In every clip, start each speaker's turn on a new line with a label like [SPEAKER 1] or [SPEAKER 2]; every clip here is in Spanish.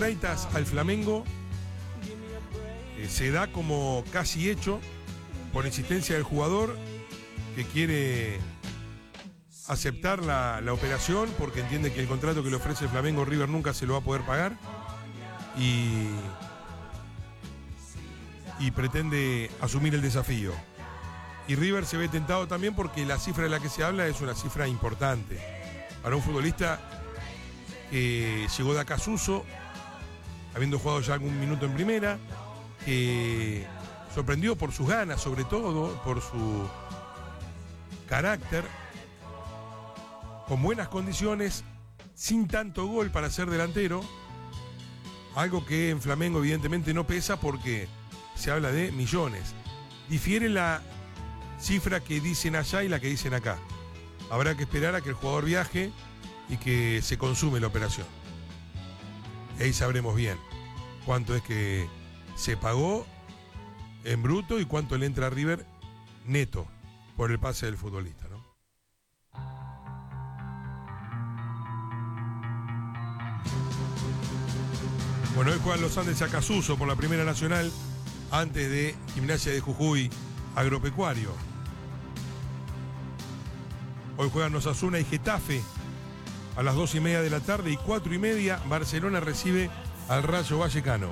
[SPEAKER 1] Freitas al Flamengo se da como casi hecho por insistencia del jugador, que quiere aceptar la operación porque entiende que el contrato que le ofrece el Flamengo River nunca se lo va a poder pagar y pretende asumir el desafío. Y River se ve tentado también porque la cifra de la que se habla es una cifra importante para un futbolista que llegó de Acasuso habiendo jugado ya algún minuto en primera, que sorprendió por sus ganas, sobre todo por su carácter, con buenas condiciones, sin tanto gol para ser delantero, algo que en Flamengo evidentemente no pesa porque se habla de millones. Difiere la cifra que dicen allá y la que dicen acá. Habrá que esperar a que el jugador viaje y que se consume la operación. Ahí sabremos bien cuánto es que se pagó en bruto y cuánto le entra a River neto por el pase del futbolista, ¿no? Bueno, hoy juegan los Andes Acasuso por la Primera Nacional antes de Gimnasia de Jujuy Agropecuario. Hoy juegan Osasuna y Getafe a las 2:30 de la tarde y 4:30 Barcelona recibe al Rayo Vallecano.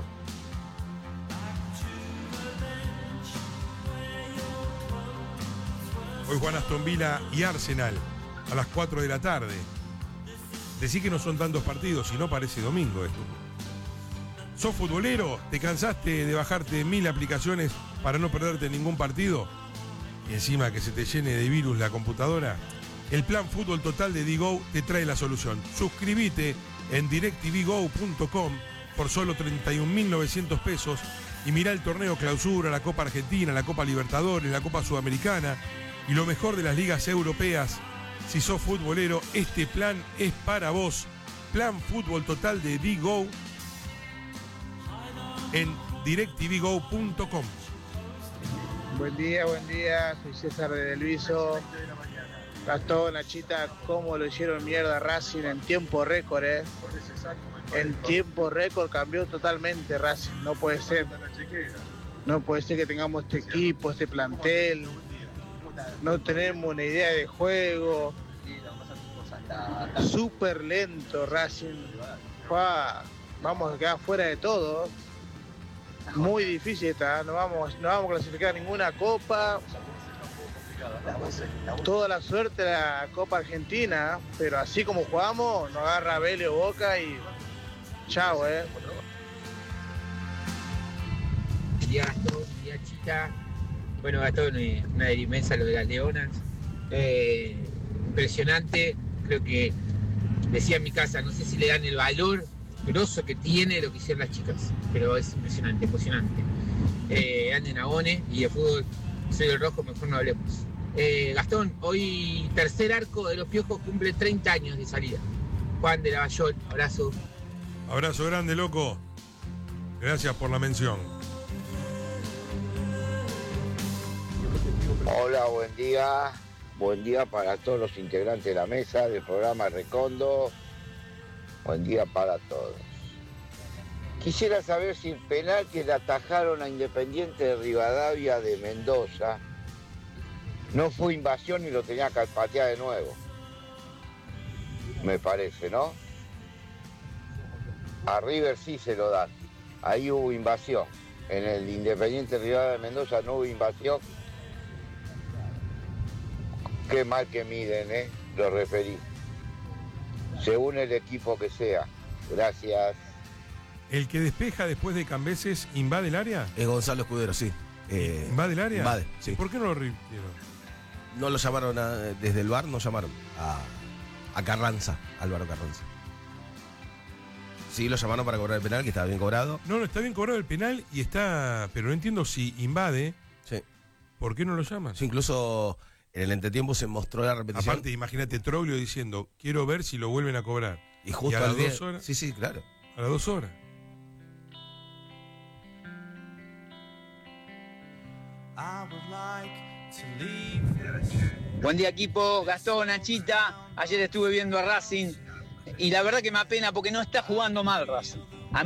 [SPEAKER 1] Hoy juegan Aston Villa y Arsenal a las 4 de la tarde. Decí que no son tantos partidos, si no parece domingo esto. ¿Sos futbolero? ¿Te cansaste de bajarte 1000 aplicaciones para no perderte ningún partido? Y encima que se te llene de virus la computadora. El plan Fútbol Total de Digo te trae la solución. Suscríbete en directvgo.com por solo 31.900 pesos y mirá el torneo Clausura, la Copa Argentina, la Copa Libertadores, la Copa Sudamericana y lo mejor de las ligas europeas. Si sos futbolero, este plan es para vos. Plan Fútbol Total de Digo en directvgo.com.
[SPEAKER 2] Buen día, soy César de Delviso. Gastón, Nachita, cómo lo hicieron mierda Racing en tiempo récord, En tiempo récord cambió totalmente Racing, no puede ser. No puede ser que tengamos este equipo, este plantel. No tenemos una idea de juego. Súper lento Racing. Vamos a quedar fuera de todo. Muy difícil está, no vamos a clasificar ninguna copa. Toda la suerte de la Copa Argentina, pero así como jugamos, nos agarra Vélez o Boca y chao,
[SPEAKER 3] Buen día, Gastón, buen día, Chita. Bueno, Gastón, una inmensa lo de las Leonas. Impresionante, creo que decía en mi casa, no sé si le dan el valor grosso que tiene lo que hicieron las chicas, pero es impresionante, emocionante. Anden a ONE y de fútbol, soy el rojo, mejor no hablemos. Gastón, hoy tercer arco de los Piojos cumple 30 años de salida. Juan de Lavallol, abrazo.
[SPEAKER 1] Abrazo grande, loco. Gracias por la mención.
[SPEAKER 4] Hola, buen día. Buen día para todos los integrantes de la mesa del programa Recondo. Buen día para todos. Quisiera saber si el penal que le atajaron a Independiente de Rivadavia de Mendoza no fue invasión y lo tenía que patear de nuevo. Me parece, ¿no? A River sí se lo dan. Ahí hubo invasión. En el Independiente de Rivadavia de Mendoza no hubo invasión. Qué mal que miden, lo referí. Según el equipo que sea. Gracias.
[SPEAKER 1] ¿El que despeja después de Cambeses invade el área?
[SPEAKER 5] Es Gonzalo Escudero, sí.
[SPEAKER 1] ¿Invade el área?
[SPEAKER 5] Invade, sí.
[SPEAKER 1] ¿Por qué no lo revirtieron?
[SPEAKER 5] No lo llamaron, desde el VAR no llamaron a Carranza, Álvaro Carranza. Sí, lo llamaron para cobrar el penal, que estaba bien cobrado.
[SPEAKER 1] No, está bien cobrado el penal y está... Pero no entiendo si invade.
[SPEAKER 5] Sí.
[SPEAKER 1] ¿Por qué no lo llaman?
[SPEAKER 5] Sí, incluso en el entretiempo se mostró la repetición.
[SPEAKER 1] Aparte, imagínate Troglio diciendo, quiero ver si lo vuelven a cobrar.
[SPEAKER 5] Y justo
[SPEAKER 1] a las
[SPEAKER 5] al día...
[SPEAKER 1] 2 horas.
[SPEAKER 5] Sí, claro.
[SPEAKER 1] A las 2 horas.
[SPEAKER 6] Buen día, equipo. Gastón, Nachita. Ayer estuve viendo a Racing y la verdad que me apena porque no está jugando mal Racing.